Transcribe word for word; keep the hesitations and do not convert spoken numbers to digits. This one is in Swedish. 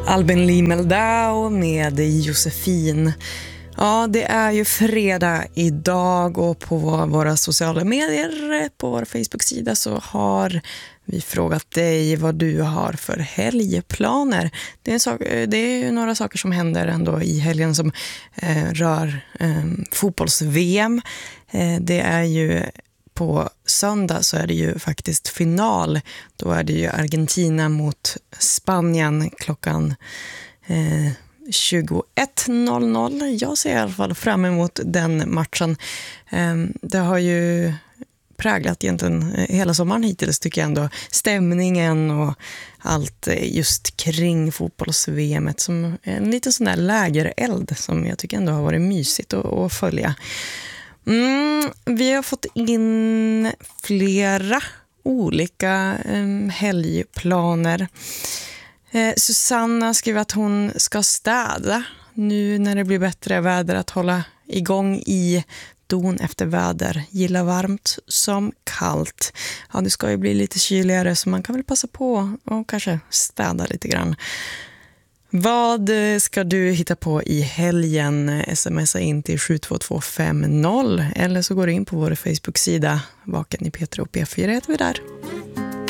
Albin Lee Meldau med Josefin. Ja, det är ju fredag idag och på våra sociala medier, på vår Facebook-sida, så har vi frågat dig vad du har för helgplaner. Det är, en sak, det är ju några saker som händer ändå i helgen som eh, rör eh, fotbolls-V M. Eh, det är ju på söndag så är det ju faktiskt final. Då är det ju Argentina mot Spanien klockan eh, tjugoett noll noll. Jag ser i alla fall fram emot den matchen. Eh, det har ju präglat egentligen hela sommaren hittills, tycker jag ändå. Stämningen och allt just kring fotbolls-V M som en liten sån där lägereld som jag tycker ändå har varit mysigt att, att följa. Mm, vi har fått in flera olika um, helgplaner. Eh, Susanna skriver att hon ska städa nu när det blir bättre väder, att hålla igång i don efter väder. Gilla varmt som kallt. Ja, det ska ju bli lite kyligare så man kan väl passa på och kanske städa lite grann. Vad ska du hitta på i helgen? Smsa in till sju två två fem noll eller så går du in på vår Facebook-sida Vaken i P tre och P fyra heter vi där.